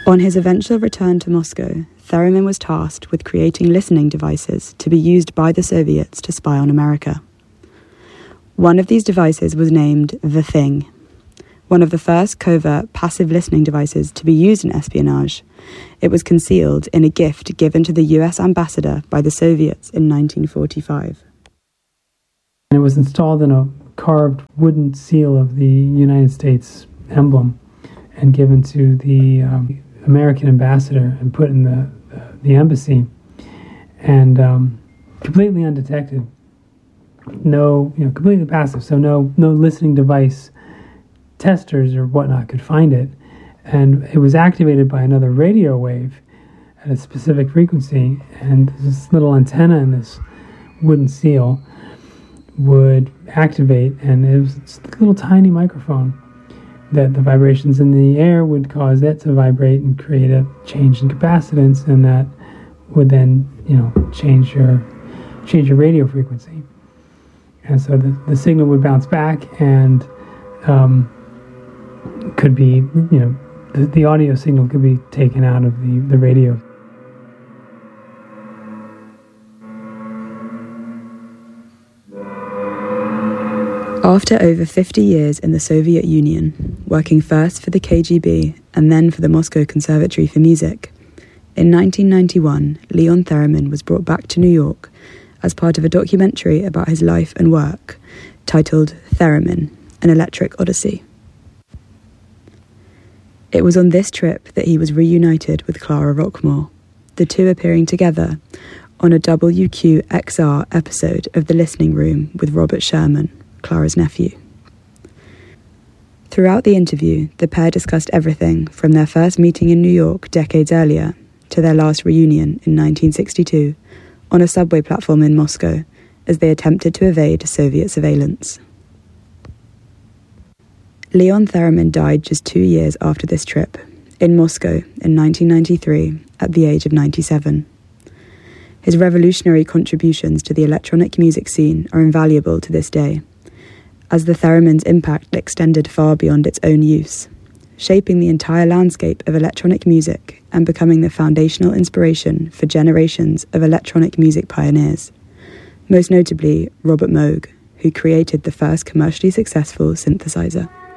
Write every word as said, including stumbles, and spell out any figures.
On his eventual return to Moscow, Theremin was tasked with creating listening devices to be used by the Soviets to spy on America. One of these devices was named The Thing, one of the first covert passive listening devices to be used in espionage. It was concealed in a gift given to the U S ambassador by the Soviets in nineteen forty-five. It was installed in a carved wooden seal of the United States emblem and given to the um, American ambassador and put in the, the, the embassy, and um, completely undetected. No, you know, completely passive, so no no listening device testers or whatnot could find it. And it was activated by another radio wave at a specific frequency, and this little antenna in this wooden seal would activate, and it was just a little tiny microphone that the vibrations in the air would cause it to vibrate and create a change in capacitance, and that would then, you know, change your change your radio frequency. And so the, the signal would bounce back and um, could be, you know, the, the audio signal could be taken out of the, the radio. After over fifty years in the Soviet Union, working first for the K G B and then for the Moscow Conservatory for Music, in nineteen ninety-one, Leon Theremin was brought back to New York as part of a documentary about his life and work titled Theremin, An Electric Odyssey. It was on this trip that he was reunited with Clara Rockmore, the two appearing together on a W Q X R episode of The Listening Room with Robert Sherman, Clara's nephew. Throughout the interview, the pair discussed everything from their first meeting in New York decades earlier to their last reunion in nineteen sixty-two on a subway platform in Moscow as they attempted to evade Soviet surveillance. Leon Theremin died just two years after this trip, in Moscow in nineteen ninety-three at the age of ninety-seven. His revolutionary contributions to the electronic music scene are invaluable to this day, as the theremin's impact extended far beyond its own use, shaping the entire landscape of electronic music and becoming the foundational inspiration for generations of electronic music pioneers, most notably Robert Moog, who created the first commercially successful synthesizer.